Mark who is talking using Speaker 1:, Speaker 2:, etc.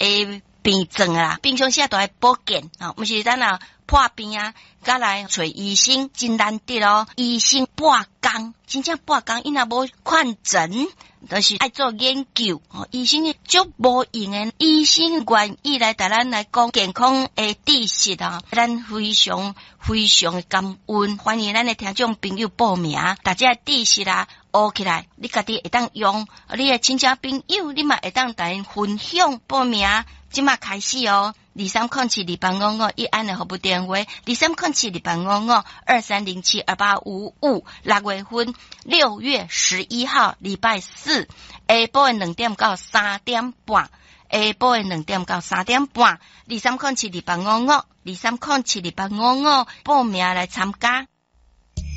Speaker 1: 会病症啦，平常时都爱保健啊，毋是咱啊破病啊，甲来找医生真难得哦。医生半工，真正半工，伊若无看诊，就是爱做研究哦。医生足无用诶，医生愿意来带咱来讲健康诶知识啊，咱非常诶感恩，欢迎咱诶听众朋友报名，大家知识啦学起来，你家己会当用，你诶亲戚朋友，你嘛会当带因分享报名。即马开始哦，23072855一安的服务电话，23072855，6月份6月11号礼拜四，下晡的2点到3点半，下晡的2点到3点半，23072855，23072855，报名来参加。